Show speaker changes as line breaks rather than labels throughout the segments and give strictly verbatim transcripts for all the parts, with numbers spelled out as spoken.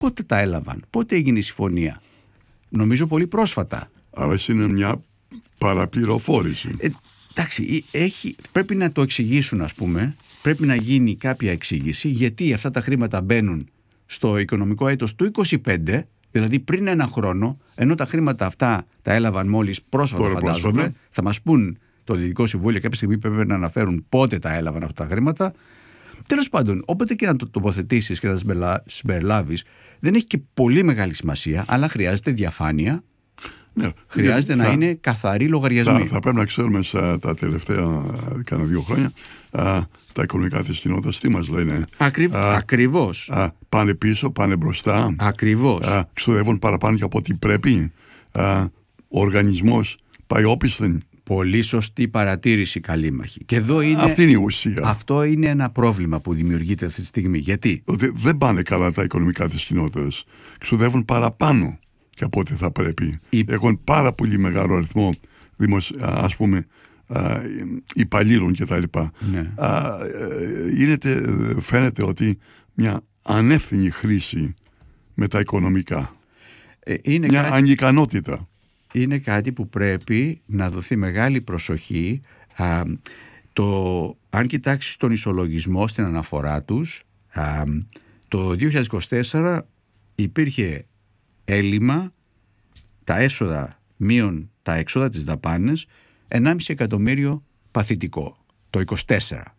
πότε τα έλαβαν, πότε έγινε η συμφωνία? Νομίζω πολύ πρόσφατα.
Άρα είναι μια παραπληροφόρηση.
Ε, εντάξει, έχει, πρέπει να το εξηγήσουν, ας πούμε. Πρέπει να γίνει κάποια εξήγηση γιατί αυτά τα χρήματα μπαίνουν στο οικονομικό έτος του είκοσι πέντε, δηλαδή πριν ένα χρόνο, ενώ τα χρήματα αυτά τα έλαβαν μόλις πρόσφατα,
Τώρα
φαντάζομαι.
πρόσφατα.
Θα μας πούν το Διοικητικό Συμβούλιο κάποια στιγμή πρέπει να αναφέρουν πότε τα έλαβαν αυτά τα χρήματα. Τέλος πάντων, όποτε και να το τοποθετήσεις και να τα συμπεριλάβεις, δεν έχει και πολύ μεγάλη σημασία, αλλά χρειάζεται διαφάνεια.
Ναι,
χρειάζεται
θα,
να είναι καθαροί λογαριασμοί.
Θα, θα πρέπει να ξέρουμε στα τα τελευταία κάνα δύο χρόνια α, τα οικονομικά της κοινότητας τι μας λένε.
Ακριβ,
α,
ακριβώς.
Α, πάνε πίσω, πάνε μπροστά.
Ακριβώς.
Α, ξοδεύουν παραπάνω και από ό,τι πρέπει. Α, ο οργανισμός πάει όπισθεν.
Πολύ σωστή παρατήρηση, Καλήμαχη. Και εδώ είναι,
αυτή είναι η ουσία.
Αυτό είναι ένα πρόβλημα που δημιουργείται αυτή τη στιγμή. Γιατί?
Ότι δεν πάνε καλά τα οικονομικά της κοινότητας. Ξοδεύουν παραπάνω και από ό,τι θα πρέπει.
Η...
Έχουν πάρα πολύ μεγάλο αριθμό δημοσι... ας πούμε α, υπαλλήλων κτλ.
Ναι.
Φαίνεται ότι μια ανεύθυνη χρήση με τα οικονομικά.
Ε, είναι
μια
κάτι...
ανικανότητα.
Είναι κάτι που πρέπει να δοθεί μεγάλη προσοχή. Α, το, αν κοιτάξεις τον ισολογισμό στην αναφορά τους, α, το δύο χιλιάδες είκοσι τέσσερα υπήρχε έλλειμμα, τα έσοδα μείον τα έξοδα, τις δαπάνες, ενάμιση εκατομμύριο παθητικό, το είκοσι τέσσερα.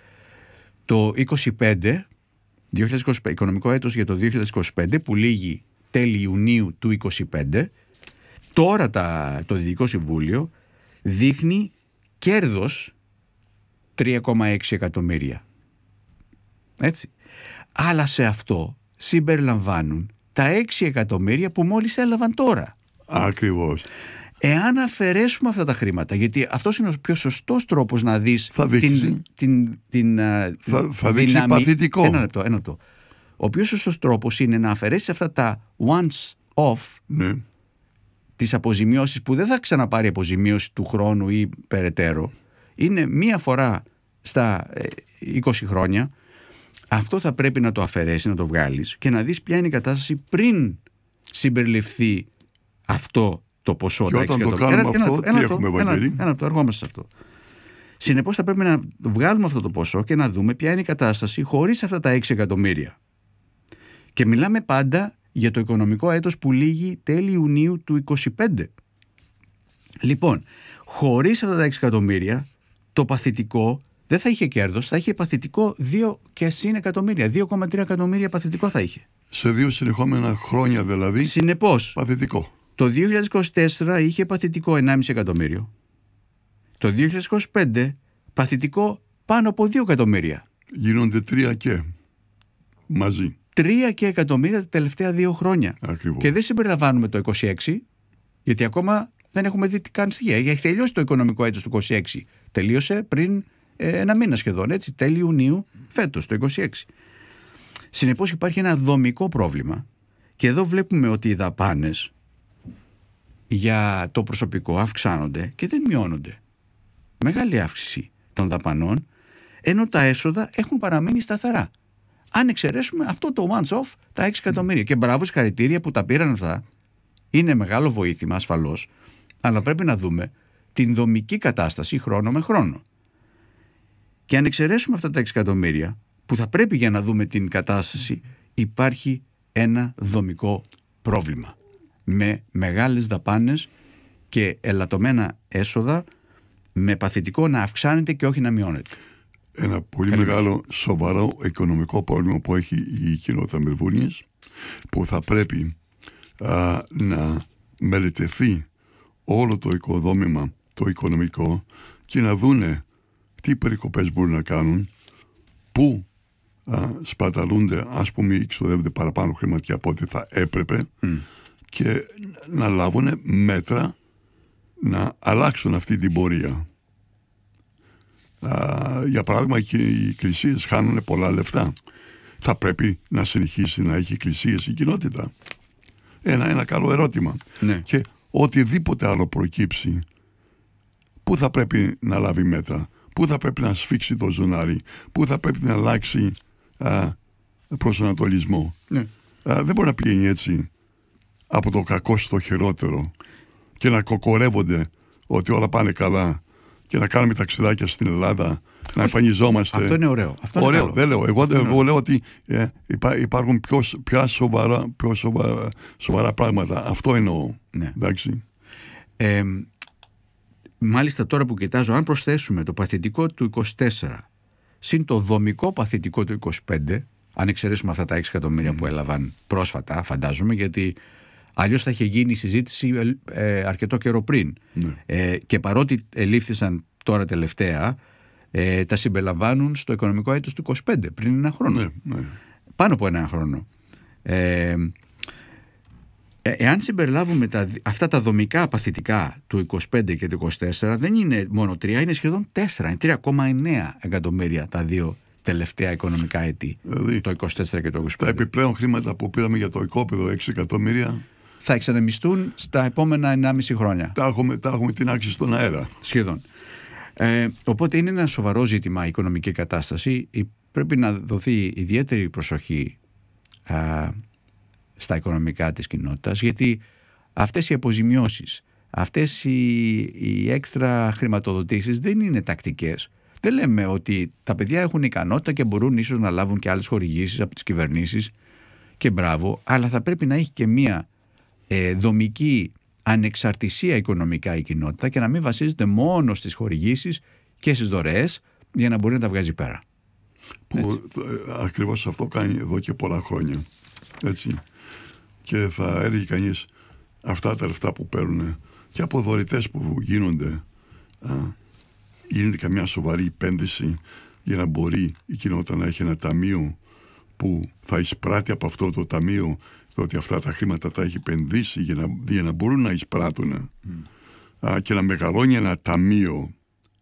Το είκοσι πέντε, δύο χιλιάδες είκοσι πέντε, οικονομικό έτος για το δύο χιλιάδες είκοσι πέντε που λήγει τέλη Ιουνίου του είκοσι πέντε, τώρα τα, το Διοικητικό Συμβούλιο δείχνει κέρδος τρία κόμμα έξι εκατομμύρια. Έτσι. Αλλά σε αυτό συμπεριλαμβάνουν τα έξι εκατομμύρια που μόλις έλαβαν τώρα.
Ακριβώς.
Εάν αφαιρέσουμε αυτά τα χρήματα, γιατί αυτός είναι ο πιο σωστός τρόπος να δεις
θα
την, την, την
θα, θα δείξει παθητικό.
Ένα λεπτό, ένα λεπτό. Ο πιο σωστός τρόπος είναι να αφαιρέσεις αυτά τα once off,
ναι,
τις αποζημιώσεις που δεν θα ξαναπάρει αποζημίωση του χρόνου ή περαιτέρω. Είναι μία φορά στα είκοσι χρόνια. Αυτό θα πρέπει να το αφαιρέσει, να το βγάλεις και να δεις ποια είναι η κατάσταση πριν συμπεριληφθεί αυτό το ποσό.
Και όταν το κάνουμε ένα, αυτό, ένα, τι έχουμε, Βαγγέλη?
Ένα, ένα, το ερχόμαστε σε αυτό. Συνεπώς θα πρέπει να βγάλουμε αυτό το ποσό και να δούμε ποια είναι η κατάσταση χωρίς αυτά τα έξι εκατομμύρια. Και μιλάμε πάντα για το οικονομικό έτος που λήγει τέλη Ιουνίου του είκοσι πέντε. Λοιπόν, χωρίς αυτά τα έξι εκατομμύρια, το παθητικό δεν θα είχε κέρδος, θα είχε παθητικό δύο και συν εκατομμύρια. δύο κόμμα τρία εκατομμύρια παθητικό θα είχε.
Σε δύο συνεχόμενα χρόνια δηλαδή.
Συνεπώς,
παθητικό.
Το δύο χιλιάδες είκοσι τέσσερα είχε παθητικό ενάμιση εκατομμύριο. Το δύο χιλιάδες είκοσι πέντε παθητικό πάνω από δύο εκατομμύρια.
Γίνονται τρία και μαζί.
Τρία και εκατομμύρια τα τελευταία δύο χρόνια.
Ακριβώς.
Και δεν συμπεριλαμβάνουμε το είκοσι έξι, γιατί ακόμα δεν έχουμε δει τι κάνει στοιχεία. Έχει τελειώσει το οικονομικό έτος του είκοσι έξι. Τελείωσε πριν ε, ένα μήνα σχεδόν, έτσι, τέλη Ιουνίου φέτος, το είκοσι έξι. Συνεπώς υπάρχει ένα δομικό πρόβλημα και εδώ βλέπουμε ότι οι δαπάνες για το προσωπικό αυξάνονται και δεν μειώνονται. Μεγάλη αύξηση των δαπανών, ενώ τα έσοδα έχουν παραμείνει σταθερά. Αν εξαιρέσουμε αυτό το once off, τα έξι εκατομμύρια. Και μπράβο, συγχαρητήρια που τα πήραν αυτά. Είναι μεγάλο βοήθημα ασφαλώς, αλλά πρέπει να δούμε την δομική κατάσταση χρόνο με χρόνο. Και αν εξαιρέσουμε αυτά τα έξι εκατομμύρια, που θα πρέπει για να δούμε την κατάσταση, υπάρχει ένα δομικό πρόβλημα. Με μεγάλες δαπάνες και ελαττωμένα έσοδα, με παθητικό να αυξάνεται και όχι να μειώνεται.
Ένα πολύ
Καλή
μεγάλο
μάχη.
σοβαρό οικονομικό πρόβλημα που έχει η κοινότητα Μελβούνιας, που θα πρέπει α, να μελετηθεί όλο το οικοδόμημα το οικονομικό και να δούνε τι περικοπές μπορούν να κάνουν, πού α, σπαταλούνται, ας πούμε, ή ξοδεύονται παραπάνω χρήματα από ό,τι θα έπρεπε, mm. και να λάβουν μέτρα να αλλάξουν αυτή την πορεία. Α, για παράδειγμα, και οι εκκλησίες χάνουν πολλά λεφτά. Θα πρέπει να συνεχίσει να έχει εκκλησίες η κοινότητα? Ένα, ένα καλό ερώτημα.
Ναι.
Και οτιδήποτε άλλο προκύψει, πού θα πρέπει να λάβει μέτρα, πού θα πρέπει να σφίξει το ζωνάρι, πού θα πρέπει να αλλάξει α, προσανατολισμό.
Ναι.
α, δεν μπορεί να πηγαίνει έτσι από το κακό στο χειρότερο και να κοκορεύονται ότι όλα πάνε καλά και να κάνουμε ταξιδάκια στην Ελλάδα, να εμφανιζόμαστε.
Αυτό είναι ωραίο. Αυτό
ωραίο,
είναι
δεν λέω. Εγώ, εγώ λέω ότι ε, υπά, υπάρχουν πιο, πιο, σοβαρά, πιο σοβαρά, σοβαρά πράγματα. Αυτό εννοώ.
Ναι.
Εντάξει.
Ε, μάλιστα τώρα που κοιτάζω, αν προσθέσουμε το παθητικό του είκοσι τέσσερα συν το δομικό παθητικό του είκοσι πέντε, αν εξαιρέσουμε αυτά τα έξι εκατομμύρια mm. που έλαβαν πρόσφατα, φαντάζομαι, γιατί αλλιώς θα είχε γίνει η συζήτηση ε, αρκετό καιρό πριν. Mm. Ε, και παρότι ελήφθησαν τώρα τελευταία, ε, τα συμπεριλαμβάνουν στο οικονομικό έτος του είκοσι πέντε, πριν ένα χρόνο. Mm. Mm. Πάνω από ένα χρόνο. Ε, ε, εάν συμπεριλάβουμε τα, αυτά τα δομικά παθητικά του είκοσι πέντε και του είκοσι τέσσερα, δεν είναι μόνο τρία, είναι σχεδόν τέσσερα. Είναι τρία κόμμα εννέα εκατομμύρια τα δύο τελευταία οικονομικά έτη, δηλαδή, το είκοσι τέσσερα και το είκοσι πέντε.
Τα επιπλέον χρήματα που πήραμε για το οικόπεδο, έξι εκατομμύρια,
θα εξανεμιστούν στα επόμενα ενάμιση χρόνια.
Τα έχουμε, τα έχουμε την άξιση στον αέρα.
Σχεδόν. Ε, οπότε είναι ένα σοβαρό ζήτημα η οικονομική κατάσταση. Πρέπει να δοθεί ιδιαίτερη προσοχή α, στα οικονομικά της κοινότητας, γιατί αυτές οι αποζημιώσεις, αυτές οι, οι έξτρα χρηματοδοτήσεις δεν είναι τακτικές. Δεν λέμε ότι τα παιδιά έχουν ικανότητα και μπορούν ίσως να λάβουν και άλλες χορηγήσεις από τις κυβερνήσεις και μπράβο, αλλά θα πρέπει να έχει και μία ε, δομική ανεξαρτησία οικονομικά η κοινότητα και να μην βασίζεται μόνο στις χορηγήσεις και στις δωρεές για να μπορεί να τα βγάζει πέρα.
Που ακριβώς αυτό κάνει εδώ και πολλά χρόνια. Έτσι. Και θα έλεγε κανείς αυτά τα λεφτά που παίρνουν και από δωρητές που γίνονται, α, γίνεται καμιά σοβαρή επένδυση για να μπορεί η κοινότητα να έχει ένα ταμείο που θα εισπράττει από αυτό το ταμείο, διότι αυτά τα χρήματα τα έχει επενδύσει για να, για να μπορούν να εισπράττουν mm. α, και να μεγαλώνει ένα ταμείο,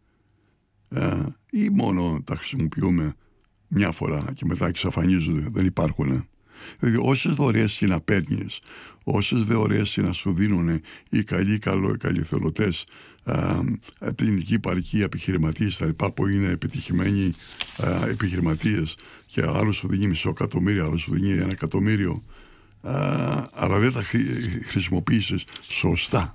α, ή μόνο τα χρησιμοποιούμε μια φορά και μετά εξαφανίζονται, δεν υπάρχουν. Δηλαδή όσες δωρεές και να παίρνεις, όσες δωρεές και να σου δίνουν οι καλοί καλό, οι καλυθελωτές, την παρικοί επιχειρηματίες τα λοιπά, που είναι επιτυχημένοι α, επιχειρηματίες, και άλλος σου δίνει μισό εκατομμύριο, άλλος σου δίνει ένα εκατομμύριο, α, αλλά δεν τα χρησιμοποιήσεις σωστά,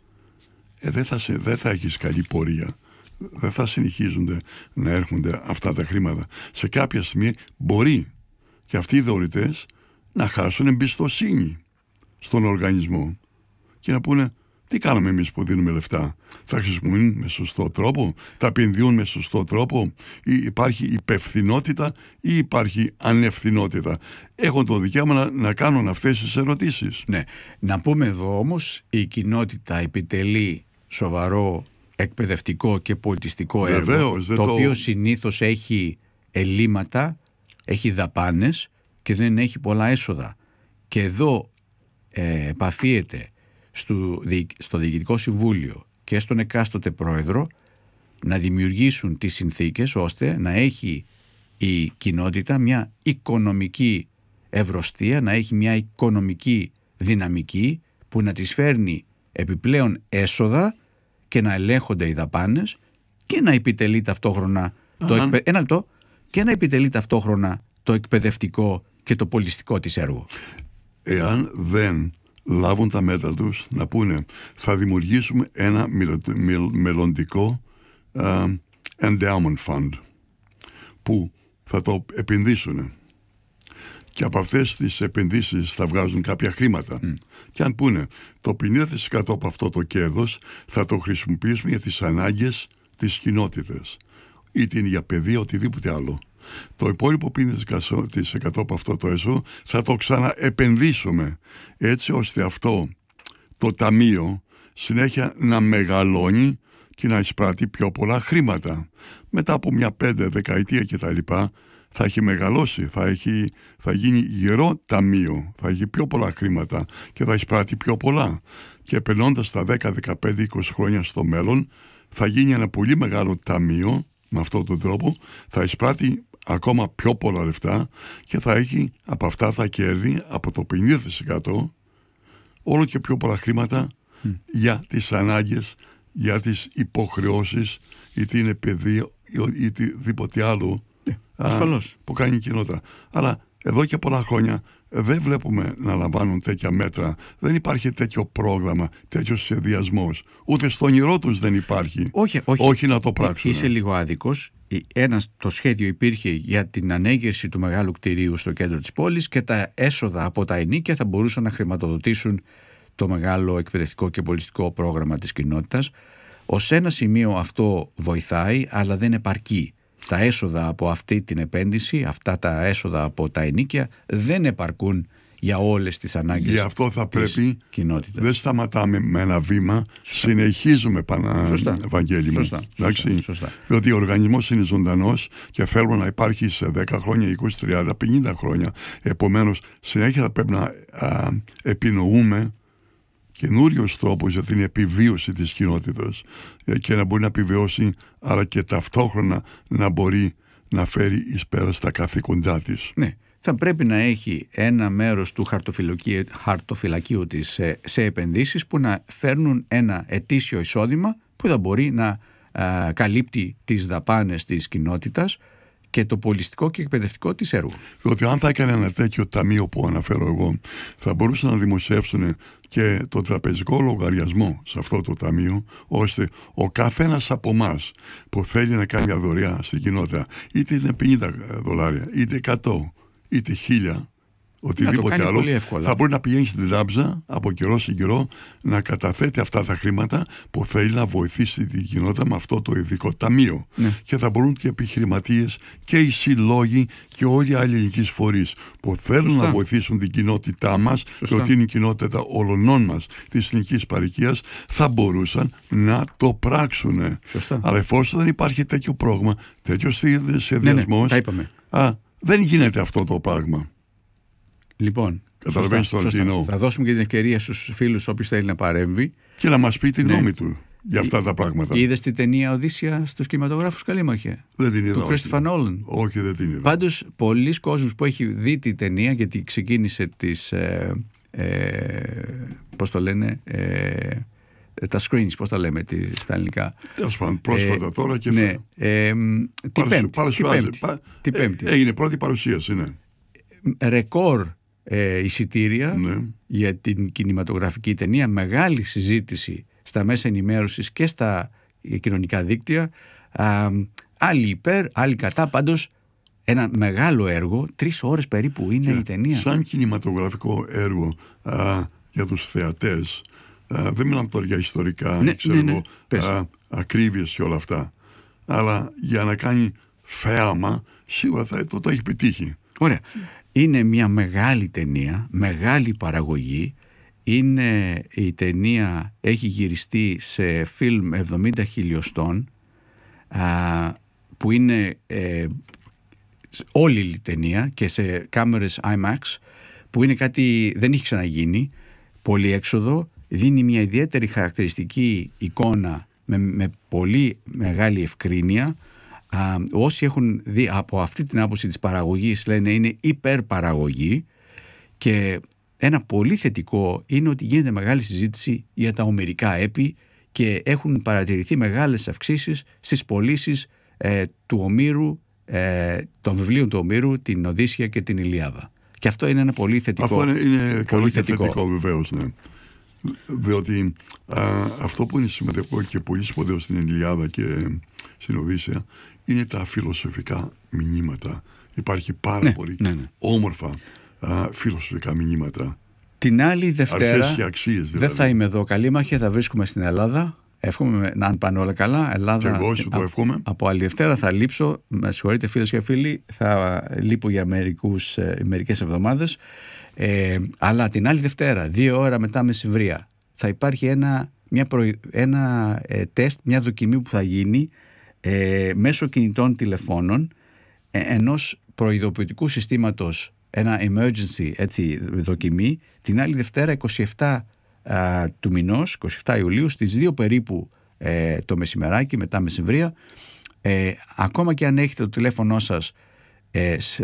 ε, δεν, θα, δεν θα έχεις καλή πορεία. Δεν θα συνεχίζονται να έρχονται αυτά τα χρήματα. Σε κάποια στιγμή μπορεί και αυτοί οι δωρητές να χάσουν εμπιστοσύνη στον οργανισμό και να πούνε, τι κάνουμε εμείς που δίνουμε λεφτά? Τα χρησιμοποιούν με σωστό τρόπο, τα επενδύουν με σωστό τρόπο, ή υπάρχει υπευθυνότητα ή υπάρχει ανευθυνότητα? Έχουν το δικαίωμα να, να κάνουν αυτές τις ερωτήσεις.
Ναι. Να πούμε εδώ όμως, η κοινότητα επιτελεί σοβαρό εκπαιδευτικό και πολιτιστικό έργο,
Βεβαίως,
το, το οποίο συνήθως έχει ελλείμματα, έχει δαπάνες και δεν έχει πολλά έσοδα. Και εδώ ε, επαφίεται στο, στο Διοικητικό Συμβούλιο και στον εκάστοτε πρόεδρο να δημιουργήσουν τις συνθήκες ώστε να έχει η κοινότητα μια οικονομική ευρωστία, να έχει μια οικονομική δυναμική που να της φέρνει επιπλέον έσοδα και να ελέγχονται οι δαπάνες και να επιτελεί ταυτόχρονα το, εκπαι... Ένα λεπτό, και να επιτελεί ταυτόχρονα το εκπαιδευτικό και το πολιτιστικό της έργο.
Εάν δεν λάβουν τα μέτρα τους να πούνε, θα δημιουργήσουμε ένα μελλοντικό uh, endowment fund που θα το επενδύσουν και από αυτές τις επενδύσεις θα βγάζουν κάποια χρήματα. Mm. Και αν πούνε, το πενήντα τοις εκατό από αυτό το κέρδος θα το χρησιμοποιήσουμε για τις ανάγκες της κοινότητας, είτε είναι για παιδεία, οτιδήποτε άλλο. Το υπόλοιπο πενήντα τοις εκατό από αυτό το έσοδο θα το ξαναεπενδύσουμε, έτσι ώστε αυτό το ταμείο συνέχεια να μεγαλώνει και να εισπράττει πιο πολλά χρήματα. Μετά από μια πέντε δεκαετία κτλ. Θα έχει μεγαλώσει, θα, έχει, θα γίνει γερό ταμείο, θα έχει πιο πολλά χρήματα και θα εισπράττει πιο πολλά. Και περνώντας τα δέκα, δεκαπέντε, είκοσι χρόνια στο μέλλον, θα γίνει ένα πολύ μεγάλο ταμείο με αυτόν τον τρόπο, θα εισπράττει ακόμα πιο πολλά λεφτά και θα έχει από αυτά τα κέρδη, από το πενήντα τοις εκατό, όλο και πιο πολλά χρήματα mm. για τις ανάγκες, για τις υποχρεώσεις, είτε είναι παιδεία ή οτιδήποτε άλλο.
Ασφαλώς.
Που κάνει η κοινότητα. Αλλά εδώ και πολλά χρόνια δεν βλέπουμε να λαμβάνουν τέτοια μέτρα. Δεν υπάρχει τέτοιο πρόγραμμα, τέτοιο σχεδιασμός. Ούτε στο όνειρό τους δεν υπάρχει.
Όχι, όχι.
όχι να το πράξουν.
Είσαι λίγο άδικος. Ένας, το σχέδιο υπήρχε για την ανέγερση του μεγάλου κτηρίου στο κέντρο της πόλης και τα έσοδα από τα ενοίκια θα μπορούσαν να χρηματοδοτήσουν το μεγάλο εκπαιδευτικό και πολιτιστικό πρόγραμμα της κοινότητας. Ως ένα σημείο αυτό βοηθάει, αλλά δεν επαρκεί. Τα έσοδα από αυτή την επένδυση, αυτά τα έσοδα από τα ενοίκια δεν επαρκούν για όλες τις ανάγκες.
Γι' αυτό θα πρέπει,
κοινότητας.
Δεν σταματάμε με ένα βήμα, σωστά. Συνεχίζουμε πάνω, Βαγγέλη μου.
Σωστά, σωστά, σωστά.
Διότι ο οργανισμός είναι ζωντανός και θέλουμε να υπάρχει σε δέκα χρόνια, είκοσι, τριάντα, πενήντα χρόνια. Επομένως, συνέχεια θα πρέπει να α, επινοούμε καινούριος τρόπος για την επιβίωση της κοινότητας και να μπορεί να επιβιώσει, αλλά και ταυτόχρονα να μπορεί να φέρει εις πέρα στα καθήκοντά της.
Ναι. Θα πρέπει να έχει ένα μέρος του χαρτοφυλακίου, χαρτοφυλακίου της σε, σε επενδύσεις που να φέρνουν ένα ετήσιο εισόδημα που θα μπορεί να α, καλύπτει τις δαπάνες της κοινότητας και το πολιστικό και εκπαιδευτικό της έργου.
Διότι αν θα έκανε ένα τέτοιο ταμείο που αναφέρω εγώ, θα μπορούσαν να δημοσιεύσουν και το τραπεζικό λογαριασμό σε αυτό το ταμείο, ώστε ο καθένας από εμάς που θέλει να κάνει μια δωρεά στην κοινότητα, είτε είναι πενήντα δολάρια, είτε εκατό, είτε χίλια, οτιδήποτε άλλο, θα μπορεί να πηγαίνει στην τράπεζα από καιρό σε καιρό να καταθέτει αυτά τα χρήματα που θέλει να βοηθήσει την κοινότητα με αυτό το ειδικό ταμείο. Ναι. Και θα μπορούν και οι επιχειρηματίες και οι συλλόγοι και όλοι οι άλλοι ελληνικοί φορείς που θέλουν Σωστά. να βοηθήσουν την κοινότητά μας, διότι είναι η κοινότητα όλων μας της ελληνικής παροικίας, θα μπορούσαν να το πράξουν.
Σωστά.
Αλλά εφόσον δεν υπάρχει τέτοιο πρόγραμμα, τέτοιο σχεδιασμός,
ναι, ναι,
α, δεν γίνεται αυτό το πράγμα.
Λοιπόν, σωστά, σωστά. Θα δώσουμε και την ευκαιρία στους φίλους όποιος θέλει να παρέμβει
και να μας πει τη γνώμη ναι. του για αυτά τα πράγματα.
Είδες την ταινία Οδύσσια στους κινηματογράφους, Καλήμαχε?
Δεν την είδα.
Του Christopher Nolan.
Όχι, δεν την είδα.
Πάντως, πολλοί κόσμος που έχει δει την ταινία, γιατί ξεκίνησε τις ε, ε, πώς το λένε, ε, τα screens, πώς τα λέμε τις, στα ελληνικά.
Τέλος πάντων, πρόσφατα ε, τώρα και
ναι, ε, την
Πέμπτη. Έγινε πρώτη παρουσίαση, ναι.
Ρεκόρ ε, εισιτήρια
ναι.
για την κινηματογραφική ταινία, μεγάλη συζήτηση στα μέσα ενημέρωσης και στα κοινωνικά δίκτυα, α, άλλοι υπέρ, άλλοι κατά, πάντως ένα μεγάλο έργο, τρεις ώρες περίπου είναι yeah. η ταινία.
Σαν κινηματογραφικό έργο α, για τους θεατές, α, δεν μιλάμε τώρα για ιστορικά,
ναι,
ξέρω,
ναι, ναι.
α, ακρίβειες και όλα αυτά, αλλά για να κάνει θέαμα, σίγουρα θα, το, το έχει πετύχει.
Ωραία. Είναι μια μεγάλη ταινία, μεγάλη παραγωγή. Είναι, η ταινία έχει γυριστεί σε φιλμ εβδομήντα χιλιοστών, α, που είναι ε, όλη η ταινία και σε κάμερες άιμαξ, που είναι κάτι δεν έχει ξαναγίνει, πολύ έξοδο, δίνει μια ιδιαίτερη χαρακτηριστική εικόνα με, με πολύ μεγάλη ευκρίνεια. Α, όσοι έχουν δει από αυτή την άποψη της παραγωγής λένε είναι υπερπαραγωγή, και ένα πολύ θετικό είναι ότι γίνεται μεγάλη συζήτηση για τα ομηρικά έπι και έχουν παρατηρηθεί μεγάλες αυξήσεις στις πωλήσεις ε, του Ομήρου, ε, των βιβλίων του Ομήρου, την Οδύσσια και την Ηλιάδα. Και αυτό είναι ένα πολύ θετικό.
Αυτό είναι, είναι πολύ θετικό, θετικό βεβαίως, ναι. Διότι α, αυτό που είναι σημαντικό και πολύ σπουδαίο στην Ηλιάδα και στην Οδύσσια είναι τα φιλοσοφικά μηνύματα. Υπάρχει πάρα
ναι,
πολύ
ναι, ναι.
όμορφα α, φιλοσοφικά μηνύματα.
Την άλλη Δευτέρα
αξίες, δηλαδή.
δεν θα είμαι εδώ, Καλήμαχε, θα βρίσκομαι στην Ελλάδα. Εύχομαι να πάνε όλα καλά. Ελλάδα,
και εγώ σου το εύχομαι.
Από άλλη Δευτέρα θα λείψω. Με συγχωρείτε φίλες και φίλοι, θα λείπω για μερικούς, μερικές εβδομάδες. Ε, αλλά την άλλη Δευτέρα, δύο ώρα μετά μεσημβρία, θα υπάρχει ένα, μια προ, ένα ε, τεστ, μια δοκιμή που θα γίνει ε, μέσω κινητών τηλεφώνων ε, ενός προειδοποιητικού συστήματος, ένα emergency έτσι, δοκιμή, την άλλη Δευτέρα εικοστή εβδόμη α, του μηνός, εικοστή εβδόμη Ιουλίου, στις δύο περίπου ε, το μεσημεράκι μετά μεσημβρία. Ε, ακόμα και αν έχετε το τηλέφωνό σας ε, σε,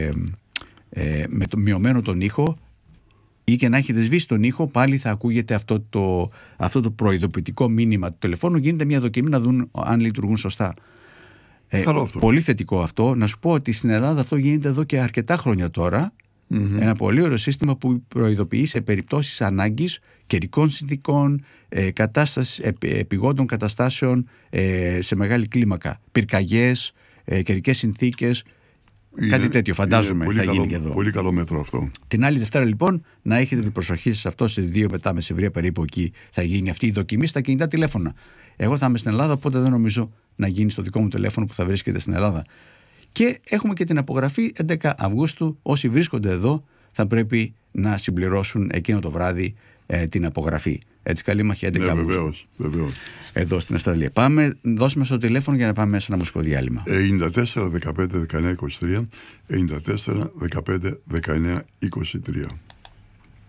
ε, με το μειωμένο τον ήχο ή και να έχετε σβήσει τον ήχο, πάλι θα ακούγεται αυτό το, αυτό το προειδοποιητικό μήνυμα του τηλεφώνου. Γίνεται μια δοκιμή να δουν αν λειτουργούν σωστά. Ε, πολύ θετικό αυτό. Να σου πω ότι στην Ελλάδα αυτό γίνεται εδώ και αρκετά χρόνια τώρα. Mm-hmm. Ένα πολύ ωραίο σύστημα που προειδοποιεί σε περιπτώσεις ανάγκης, καιρικών συνθήκων, ε, κατάσταση, επ, επιγόντων καταστάσεων ε, σε μεγάλη κλίμακα. Πυρκαγιές, ε, καιρικές συνθήκες. Είναι, κάτι τέτοιο φαντάζομαι θα
καλό,
γίνει και εδώ.
Πολύ καλό μέτρο αυτό.
Την άλλη Δευτέρα λοιπόν να έχετε την προσοχή σας αυτό, στις δύο μετά μεσημβρία περίπου εκεί θα γίνει αυτή η δοκιμή στα κινητά τηλέφωνα. Εγώ θα είμαι στην Ελλάδα, οπότε δεν νομίζω να γίνει στο δικό μου τηλέφωνο που θα βρίσκεται στην Ελλάδα. Και έχουμε και την απογραφή έντεκα Αυγούστου. Όσοι βρίσκονται εδώ θα πρέπει να συμπληρώσουν εκείνο το βράδυ ε, την απογραφή. Έτσι, καλή μαχή έντεκα Αυγούστου.
Βεβαίως, βεβαίως.
Εδώ στην Αυστραλία. Πάμε, δώσουμε στο τηλέφωνο για να πάμε σε ένα μουσικό διάλειμμα.
ενενήντα τέσσερα δεκαπέντε δεκαεννιά είκοσι τρία, ενενήντα τέσσερα δεκαπέντε δεκαεννιά είκοσι τρία.